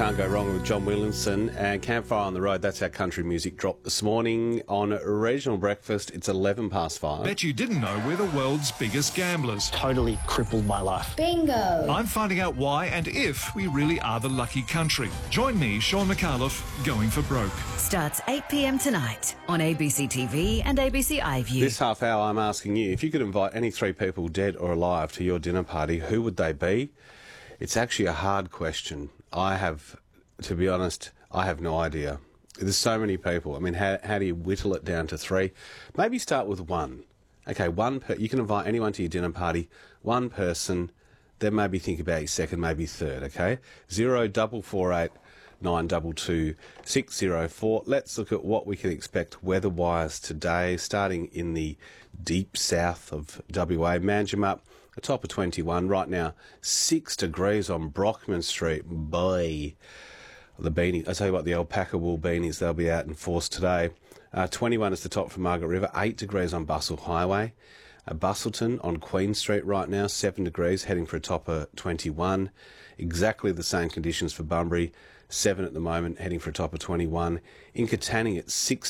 Can't go wrong with John Williamson and Campfire on the Road. That's our country music drop this morning on Regional Breakfast. It's 11 past 5. Bet you didn't know we're the world's biggest gamblers. Totally crippled my life. Bingo! I'm finding out why and if we really are the lucky country. Join me, Sean McAuliffe, Going for Broke. Starts 8 p.m. tonight on ABC TV and ABC iView. This half hour I'm asking you, if you could invite any three people, dead or alive, to your dinner party, who would they be? It's actually a hard question. To be honest, I have no idea. There's so many people. I mean, how do you whittle it down to three? Maybe start with one. Okay, you can invite anyone to your dinner party, one person, then maybe think about your second, maybe third, okay? 0448 922 604. Let's look at what we can expect weather-wise today, starting in the deep south of WA. Manjimup, a top of 21. Right now, 6 degrees on Brockman Street. Boy, the beanie. I tell you what, the alpaca wool beanies, they'll be out in force today. 21 is the top for Margaret River. 8 degrees on Bustle Highway. Bustleton on Queen Street right now, 7 degrees, heading for a top of 21. Exactly the same conditions for Bunbury. 7 at the moment, heading for a top of 21. In Katanning, it's 6